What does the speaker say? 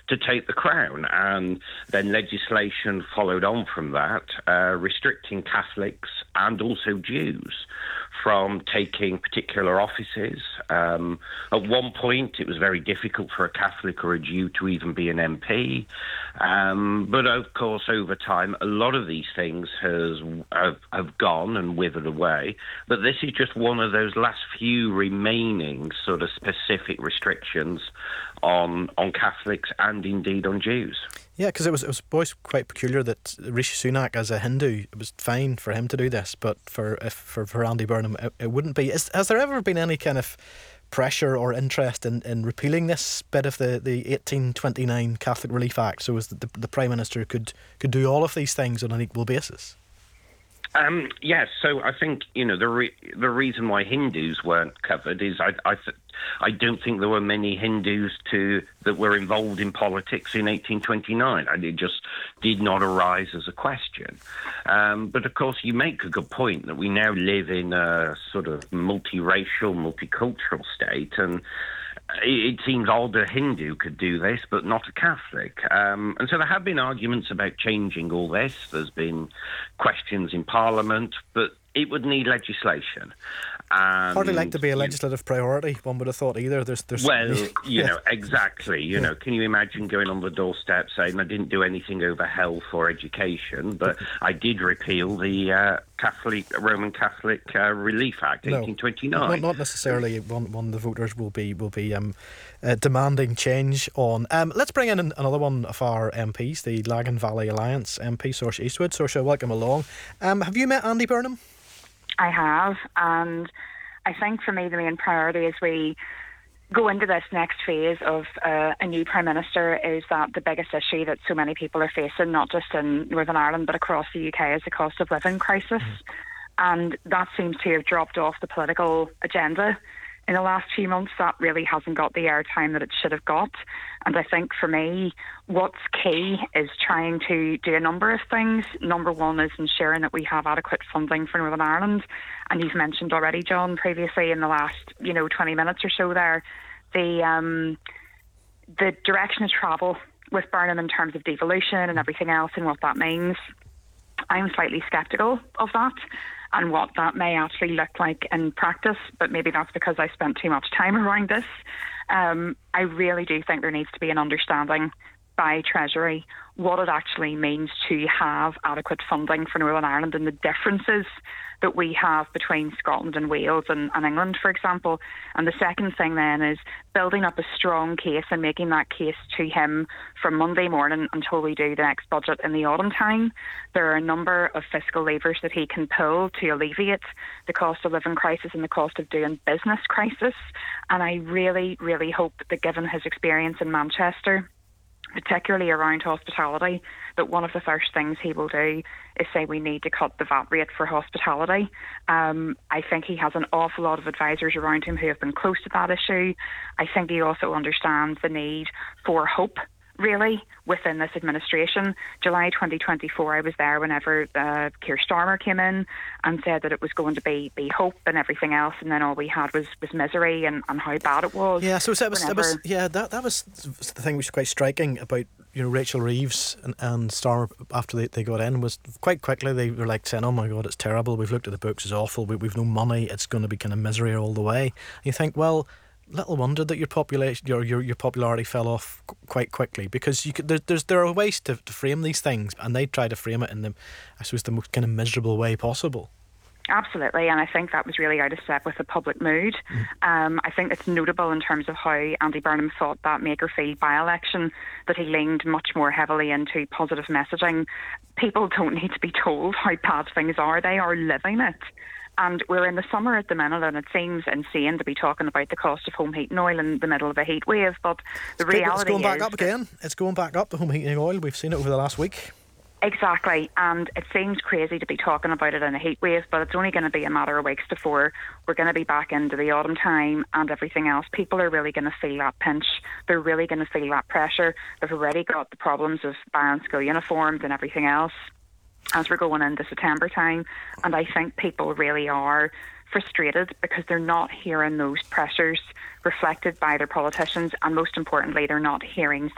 to take the crown. And then legislation followed on from that, restricting Catholics and also Jews from taking particular offices. At one point, it was very difficult for a Catholic or a Jew to even be an MP. But of course, over time, a lot of these things have gone and withered away. But this is just one of those last few remaining sort of specific restrictions on Catholics and indeed on Jews. Yeah, because it was always quite peculiar that Rishi Sunak, as a Hindu, it was fine for him to do this, but for Andy Burnham, it wouldn't be. Has there ever been any kind of pressure or interest in repealing this bit of the 1829 Catholic Relief Act, so as the Prime Minister could do all of these things on an equal basis? Yes, so I think, the reason why Hindus weren't covered is I don't think there were many Hindus that were involved in politics in 1829. It just did not arise as a question. But of course, you make a good point that we now live in a sort of multiracial, multicultural state, and it seems odd a Hindu could do this, but not a Catholic. And so there have been arguments about changing all this. There's been questions in Parliament, but it would need legislation. Hardly like to be a legislative priority, one would have thought either. Exactly. Can you imagine going on the doorstep saying, I didn't do anything over health or education, but I did repeal the Roman Catholic Relief Act, 1829. Not necessarily one the voters will be demanding change on. Let's bring in another one of our MPs, the Lagan Valley Alliance MP, Saoirse Eastwood. Saoirse, welcome along. Have you met Andy Burnham? I have, and I think for me the main priority as we go into this next phase of a new Prime Minister is that the biggest issue that so many people are facing, not just in Northern Ireland but across the UK, is the cost of living crisis. And that seems to have dropped off the political agenda in the last few months. That really hasn't got the airtime that it should have got. And I think for me, what's key is trying to do a number of things. Number one is ensuring that we have adequate funding for Northern Ireland. And you've mentioned already, John, previously in the last 20 minutes or so there, the direction of travel with Burnham in terms of devolution and everything else and what that means. I'm slightly sceptical of that and what that may actually look like in practice, but maybe that's because I spent too much time around this. I really do think there needs to be an understanding by Treasury what it actually means to have adequate funding for Northern Ireland and the differences that we have between Scotland and Wales and England, for example. And the second thing then is building up a strong case and making that case to him from Monday morning until we do the next budget in the autumn time. There are a number of fiscal levers that he can pull to alleviate the cost of living crisis and the cost of doing business crisis. And I really, really hope that given his experience in Manchester, particularly around hospitality, that one of the first things he will do is say we need to cut the VAT rate for hospitality. I think he has an awful lot of advisors around him who have been close to that issue. I think he also understands the need for hope, really, within this administration. July 2024, I was there whenever Keir Starmer came in and said that it was going to be hope and everything else, and then all we had was misery and how bad it was. Yeah, so that was the thing which was quite striking about Rachel Reeves and Starmer after they got in, was quite quickly they were like saying, oh my God, it's terrible, we've looked at the books, it's awful, we've no money, it's going to be kind of misery all the way. And you think, well, little wonder that your popularity fell off quite quickly, because there are ways to frame these things, and they try to frame it in the most kind of miserable way possible. Absolutely, and I think that was really out of step with the public mood. I think it's notable in terms of how Andy Burnham thought that Makerfield by-election, that he leaned much more heavily into positive messaging. People don't need to be told how bad things are, they are living it. And we're in the summer at the minute, and it seems insane to be talking about the cost of home heating oil in the middle of a heat wave, but the reality is... It's going back up again. It's going back up, the home heating oil. We've seen it over the last week. Exactly, and it seems crazy to be talking about it in a heat wave, but it's only going to be a matter of weeks before we're going to be back into the autumn time and everything else. People are really going to feel that pinch. They're really going to feel that pressure. They've already got the problems of buying school uniforms and everything else as we're going into September time, and I think people really are frustrated because they're not hearing those pressures reflected by their politicians, and most importantly, they're not hearing